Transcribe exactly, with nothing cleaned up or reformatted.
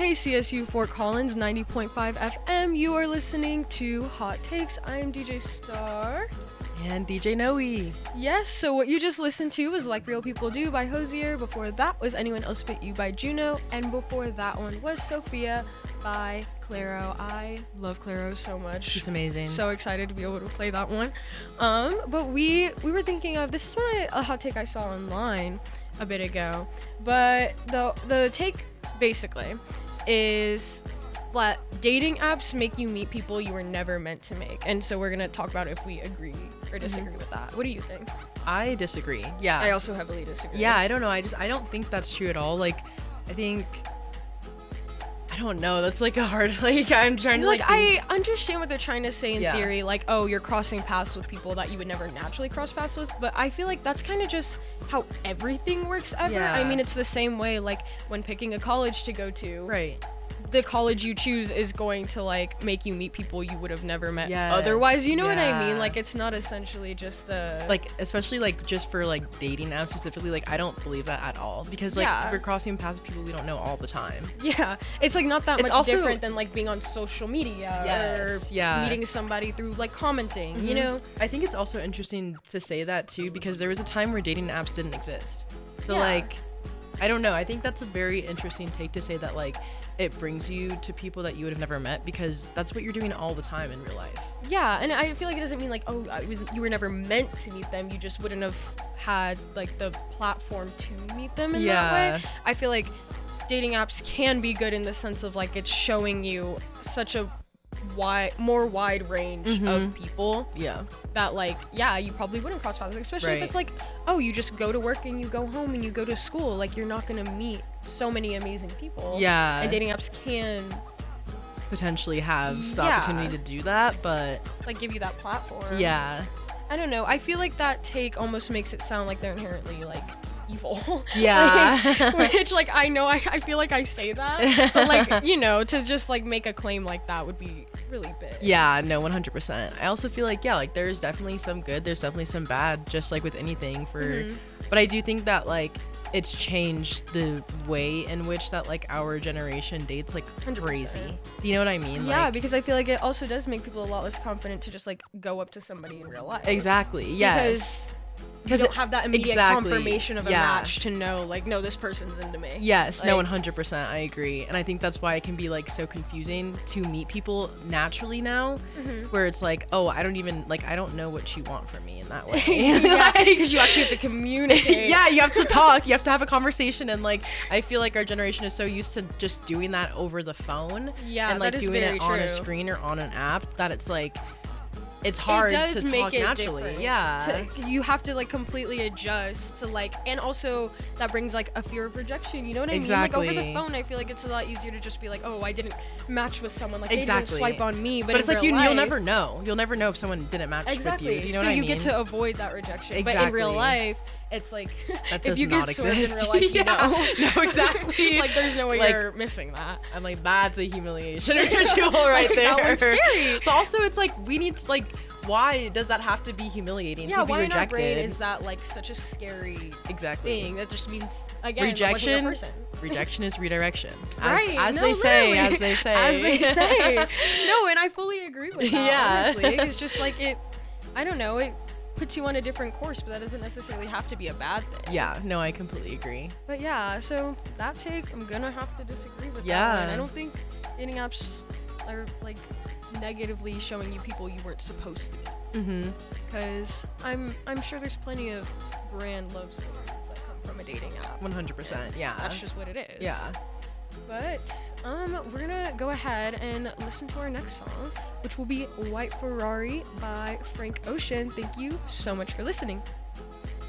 Hey, C S U Fort Collins, ninety point five F M. You are listening to Hot Takes. I am D J Star. And D J Noe. Yes, so what you just listened to was Like Real People Do by Hosier. Before that was Anyone Else But You by Juno. And before that one was Sophia by Clairo. I love Clairo so much. She's amazing. So excited to be able to play that one. Um, but we we were thinking of, this is my, a hot take I saw online a bit ago. But the the take basically is that dating apps make you meet people you were never meant to make. And so we're going to talk about if we agree or disagree mm-hmm. with that. What do you think? I disagree. Yeah. I also heavily disagree. Yeah, I don't know. I just, I don't think that's true at all. Like, I think, I don't know. That's like a hard, like, I'm trying to like, like. I understand what they're trying to say in yeah. theory. Like, oh, you're crossing paths with people that you would never naturally cross paths with. But I feel like that's kind of just how everything works ever. Yeah. I mean, it's the same way, like, when picking a college to go to. Right. The college you choose is going to like make you meet people you would have never met yes. otherwise. You know yeah. what I mean? Like, it's not essentially just the like, especially like just for like dating apps specifically. Like, I don't believe that at all because like yeah. we're crossing paths with people we don't know all the time. Yeah, it's like not that it's much also different than like being on social media yes. or yeah. meeting somebody through like commenting. Mm-hmm. You know, I think it's also interesting to say that too because there was a time where dating apps didn't exist. So yeah. like, I don't know. I think that's a very interesting take to say that like. It brings you to people that you would have never met because that's what you're doing all the time in real life. Yeah, and I feel like it doesn't mean like, oh, it was you were never meant to meet them. You just wouldn't have had like the platform to meet them in yeah. that way. I feel like dating apps can be good in the sense of like it's showing you such a wide, more wide range mm-hmm. of people. Yeah. That like, yeah, you probably wouldn't cross paths, especially right. if it's like, oh, you just go to work and you go home and you go to school. Like, you're not gonna meet so many amazing people. Yeah. And dating apps can potentially have the yeah. opportunity to do that, but like give you that platform. Yeah. I don't know. I feel like that take almost makes it sound like they're inherently like evil. Yeah. like, which like I know I, I feel like I say that, but like, you know, to just like make a claim like that would be really big. Yeah, no, one hundred percent. I also feel like, yeah, like there's definitely some good, there's definitely some bad, just like with anything for, mm-hmm. but I do think that like it's changed the way in which that like our generation dates like crazy. You know what I mean? Yeah, like, because I feel like it also does make people a lot less confident to just like go up to somebody in real life. Exactly. Yes. Because you don't have that immediate exactly. confirmation of a yeah. match to know, like, no, this person's into me. Yes, like, no, one hundred percent, I agree. And I think that's why it can be, like, so confusing to meet people naturally now, mm-hmm. where it's like, oh, I don't even, like, I don't know what you want from me in that way. Yeah, because you actually have to communicate. Yeah, you have to talk, you have to have a conversation, and, like, I feel like our generation is so used to just doing that over the phone. Yeah, and, like, that is doing very it on true. a screen or on an app, that it's, like, it's hard it does to make talk it naturally. Different. Yeah. To, you have to like completely adjust to like, and also that brings like a fear of rejection. You know what I exactly. mean? Like over the phone, I feel like it's a lot easier to just be like, oh, I didn't match with someone. Like exactly. they didn't swipe on me. But, but it's like you, life, you'll never know. You'll never know if someone didn't match exactly. with you. Do you know so what I you mean? get to avoid that rejection. Exactly. But in real life, it's like that if you not get swerved exist. in real life, you yeah. know. No, exactly. Like there's no way like, you're missing that. I'm like, that's a humiliation ritual right like, there. That one's scary. But also, it's like we need to like. Why does that have to be humiliating yeah, to be why rejected? in our brain is that like such a scary exactly. thing? That just means again rejection. Person. Rejection is redirection. As, right? As no, they say. literally. As they say. As they say. No, and I fully agree with that. Yeah. Honestly, it's just like it. I don't know. It puts you on a different course, but that doesn't necessarily have to be a bad thing. Yeah. No, I completely agree. But yeah, so that take, I'm gonna have to disagree with yeah. that one. I don't think dating apps are like negatively showing you people you weren't supposed to meet. Mm-hmm. Because I'm I'm sure there's plenty of brand love stories that come from a dating app. one hundred percent. Yeah. That's just what it is. Yeah. But um, we're gonna go ahead and listen to our next song, which will be White Ferrari by Frank Ocean. Thank you so much for listening.